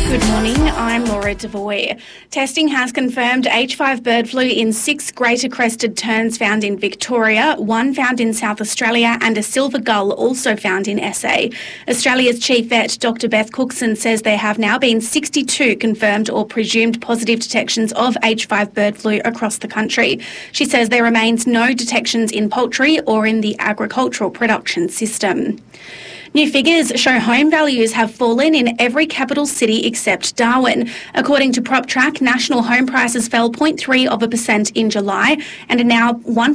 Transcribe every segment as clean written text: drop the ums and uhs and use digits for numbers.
Good morning, I'm Laura Devoy. Testing has confirmed H5 bird flu in 6 greater crested terns found in Victoria, 1 found in South Australia and a silver gull also found in SA. Australia's chief vet, Dr Beth Cookson, says there have now been 62 confirmed or presumed positive detections of H5 bird flu across the country. She says there remains no detections in poultry or in the agricultural production system. New figures show home values have fallen in every capital city except Darwin. According to PropTrack, national home prices fell 0.3% in July and are now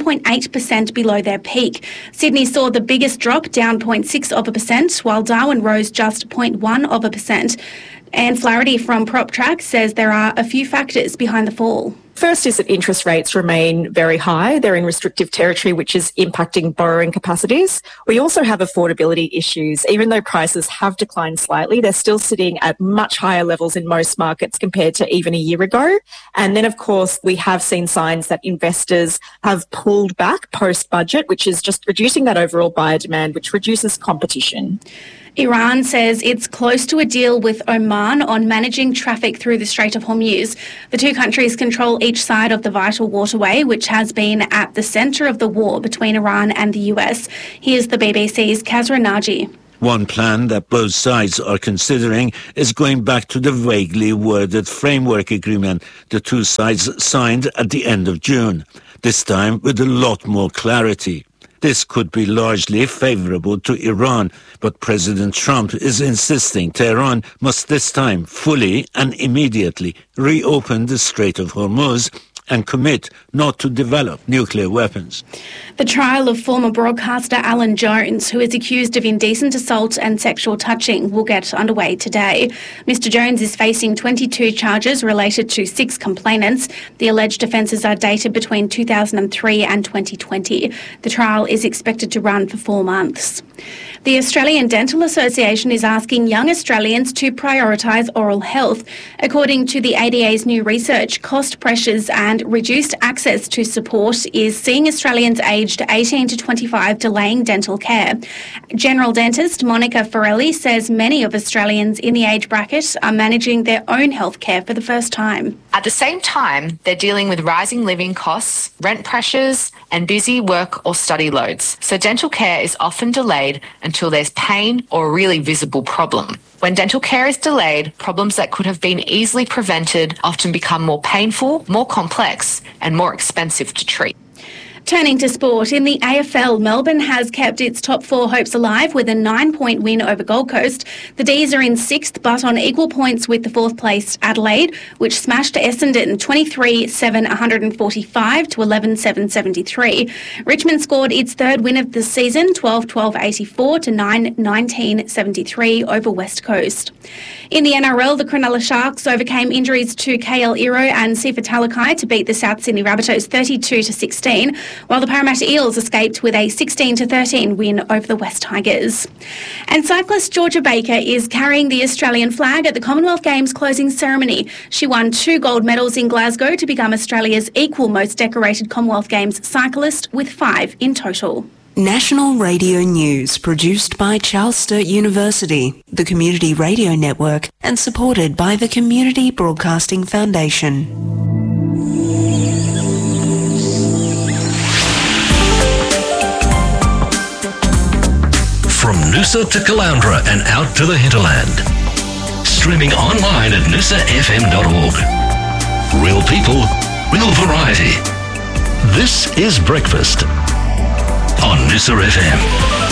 1.8% below their peak. Sydney saw the biggest drop, down 0.6%, while Darwin rose just 0.1%. Anne Flaherty from PropTrack says there are a few factors behind the fall. First is that interest rates remain very high. They're in restrictive territory, which is impacting borrowing capacities. We also have affordability issues. Even though prices have declined slightly, they're still sitting at much higher levels in most markets compared to even a year ago. And then, of course, we have seen signs that investors have pulled back post-budget, which is just reducing that overall buyer demand, which reduces competition. Iran says it's close to a deal with Oman on managing traffic through the Strait of Hormuz. The two countries control each side of the vital waterway, which has been at the centre of the war between Iran and the US. Here's the BBC's Kazra Naji. One plan that both sides are considering is going back to the vaguely worded framework agreement the two sides signed at the end of June, this time with a lot more clarity. This could be largely favourable to Iran, but President Trump is insisting Tehran must this time fully and immediately reopen the Strait of Hormuz and commit not to develop nuclear weapons. The trial of former broadcaster Alan Jones, who is accused of indecent assault and sexual touching, will get underway today. Mr Jones is facing 22 charges related to 6 complainants. The alleged offences are dated between 2003 and 2020. The trial is expected to run for 4 months. The Australian Dental Association is asking young Australians to prioritise oral health. According to the ADA's new research, cost pressures and reduced access to support is seeing Australians aged 18 to 25 delaying dental care. General dentist Monica Forelli says many of Australians in the age bracket are managing their own health care for the first time. At the same time, they're dealing with rising living costs, rent pressures, and busy work or study loads. So dental care is often delayed until there's pain or a really visible problem. When dental care is delayed, problems that could have been easily prevented often become more painful, more complex, and more expensive to treat. Turning to sport, in the AFL, Melbourne has kept its top 4 hopes alive with a 9-point win over Gold Coast. The D's are in 6th, but on equal points with the 4th-placed Adelaide, which smashed Essendon 23-7-145 to 11-7-73. Richmond scored its 3rd win of the season, 12-12-84 to 9-19-73 over West Coast. In the NRL, the Cronulla Sharks overcame injuries to KL Iro and Sifa Talakai to beat the South Sydney Rabbitohs 32-16. While the Parramatta Eels escaped with a 16-13 win over the West Tigers. And cyclist Georgia Baker is carrying the Australian flag at the Commonwealth Games closing ceremony. She won 2 gold medals in Glasgow to become Australia's equal most decorated Commonwealth Games cyclist, with 5 in total. National Radio News, produced by Charles Sturt University, the Community Radio Network, and supported by the Community Broadcasting Foundation. From Noosa to Caloundra and out to the hinterland. Streaming online at noosafm.org. Real people, real variety. This is Breakfast on Noosa FM.